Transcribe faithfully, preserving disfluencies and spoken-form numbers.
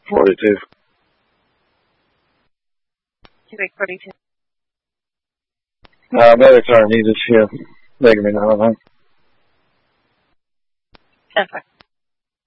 forty-two. Cubic forty-two. Uh, medics aren't needed here. They can be nine one nine. Okay.